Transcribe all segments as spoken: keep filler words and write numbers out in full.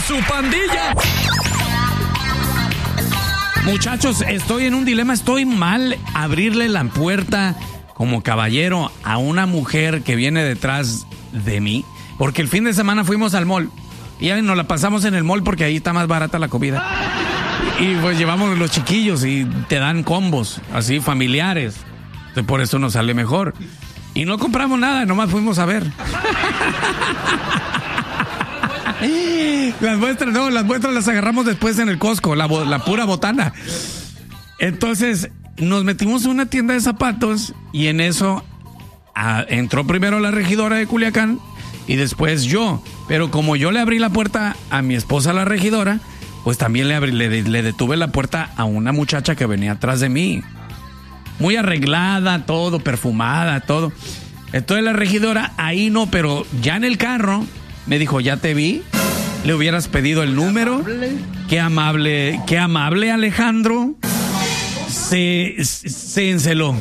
su pandilla. Muchachos, estoy en un dilema, estoy mal abrirle la puerta como caballero a una mujer que viene detrás de mí, porque el fin de semana fuimos al mall y ya nos la pasamos en el mall porque ahí está más barata la comida. Y pues llevamos los chiquillos y te dan combos así familiares. Entonces, por eso nos sale mejor. Y no compramos nada, nomás fuimos a ver. Las muestras, no, las muestras las agarramos después en el Costco, la, la pura botana. Entonces, nos metimos en una tienda de zapatos y en eso a, entró primero la regidora de Culiacán y después yo. Pero como yo le abrí la puerta a mi esposa, la regidora, pues también le, abrí, le, le detuve la puerta a una muchacha que venía atrás de mí. Muy arreglada, todo, perfumada, todo. Entonces la regidora, ahí no, pero ya en el carro, me dijo, ya te vi, le hubieras pedido el número. Qué amable, qué amable Alejandro. Se, se enceló.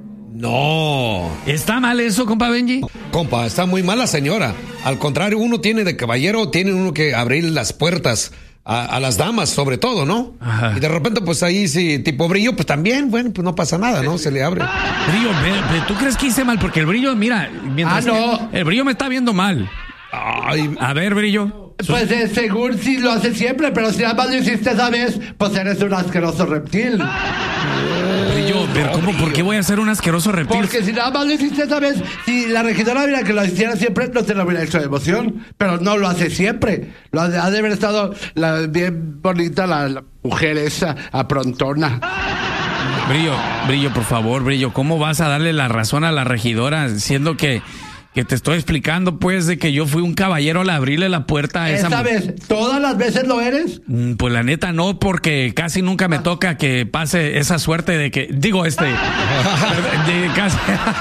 No. ¿Está mal eso, compa Benji? Compa, está muy mal la señora. Al contrario, uno tiene de caballero, tiene uno que abrir las puertas a, a las damas, sobre todo, ¿no? Ajá. Y de repente, pues ahí sí, tipo Brillo, pues también, bueno, pues no pasa nada, ¿no? Se le abre. Brillo, ¿tú crees que hice mal? Porque el Brillo, mira, mientras ah, no. el Brillo me está viendo mal. Ay, a ver, Brillo. Pues eh, según si lo hace siempre, pero si nada más lo hiciste esa vez, pues eres un asqueroso reptil. Brillo, pero ¿cómo? ¿Por qué voy a ser un asqueroso reptil? Porque si nada más lo hiciste esa vez, si la regidora hubiera que lo hiciera siempre, no te lo hubiera hecho de emoción. Pero no lo hace siempre. Lo ha de, ha de haber estado la, bien bonita la, la mujer esa, aprontona. Brillo, Brillo, por favor, Brillo, ¿cómo vas a darle la razón a la regidora siendo que... que te estoy explicando, pues, de que yo fui un caballero al abrirle la puerta a esa... ¿Esta vez? ¿Todas las veces lo eres? Pues la neta no, porque casi nunca me toca que pase esa suerte de que... Digo, este... de, casi,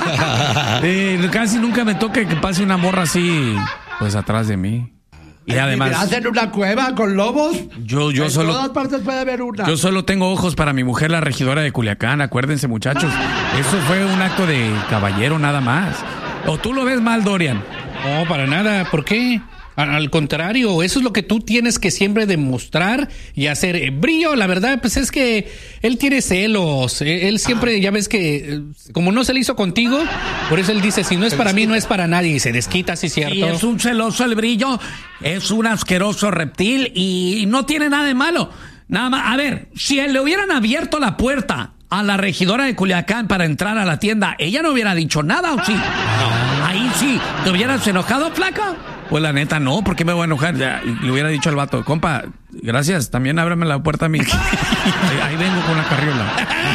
de, casi nunca me toca que pase una morra así, pues, atrás de mí. Y además... ¿Vivirás en una cueva con lobos? Yo, yo en solo... todas partes puede haber una. Yo solo tengo ojos para mi mujer, la regidora de Culiacán, acuérdense, muchachos. Eso fue un acto de caballero nada más. ¿O tú lo ves mal, Dorian? No, para nada. ¿Por qué? Al contrario, eso es lo que tú tienes que siempre demostrar y hacer. Eh, Brillo, la verdad, pues es que él tiene celos. Eh, él siempre, ah. ya ves que, eh, como no se le hizo contigo, por eso él dice, si no es para mí, no es para nadie. Y se desquita, sí, cierto. Y es un celoso el Brillo, es un asqueroso reptil y no tiene nada de malo. Nada más, a ver, si le hubieran abierto la puerta a la regidora de Culiacán para entrar a la tienda, ella no hubiera dicho nada, ¿o sí? No. Ahí sí, ¿te hubieras enojado, flaca? Pues la neta no, ¿por qué me voy a enojar? Ya, le hubiera dicho al vato, compa, gracias, también ábreme la puerta a mí. ahí, ahí vengo con la carriola.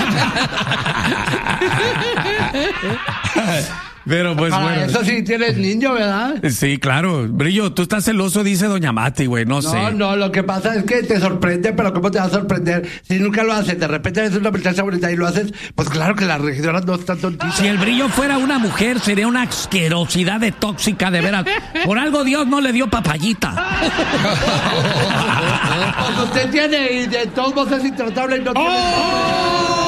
Pero pues ah, bueno. Eso sí tienes niño, ¿verdad? Sí, claro. Brillo, tú estás celoso, dice doña Mati, güey, no, no sé. No, no, lo que pasa es que te sorprende, pero ¿cómo te va a sorprender? Si nunca lo haces, de repente eres una muchacha bonita y lo haces, pues claro que las regidoras no están tontitas. Si el Brillo fuera una mujer, sería una asquerosidad de tóxica, de veras. Por algo Dios no le dio papayita. Pues usted tiene, y de todos modos es intratable y no tiene... ¡Oh!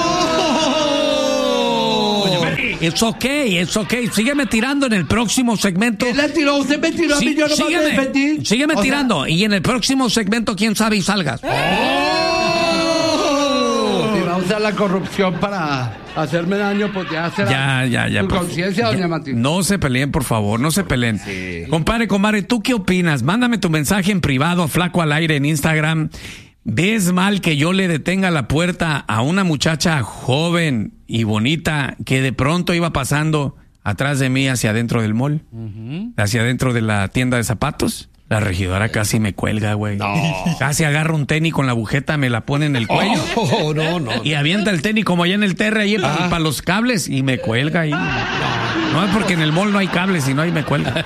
Es ok, es ok. Sígueme tirando en el próximo segmento. ¿Quién le tiró? Usted me tiró sí, a mí, yo no me defendí. Sígueme o tirando. Sea... Y en el próximo segmento, quién sabe y salgas. ¡Oh! Si va a usar la corrupción para hacerme daño, pues ya será ya, ya, ya, tu conciencia, doña Martín. No se peleen, por favor, no se peleen. Sí. Compadre, comadre, ¿tú qué opinas? Mándame tu mensaje en privado, Flaco al Aire en Instagram. ¿Ves mal que yo le detenga la puerta a una muchacha joven y bonita que de pronto iba pasando atrás de mí hacia adentro del mall? Uh-huh. Hacia adentro de la tienda de zapatos. La regidora casi me cuelga, güey. No. Casi agarra un tenis con la agujeta, me la pone en el cuello. Oh, no, no. Y avienta el tenis como allá en el terre, ahí para, para los cables, y me cuelga ahí. No, no es porque en el mall no hay cables, sino ahí me cuelga.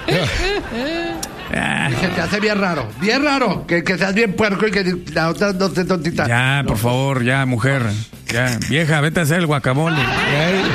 Y se te hace bien raro, bien raro, que, que seas bien puerco y que la otra no esté tontita. Ya, no. por favor, ya, mujer. Ya, vieja, vete a hacer el guacamole.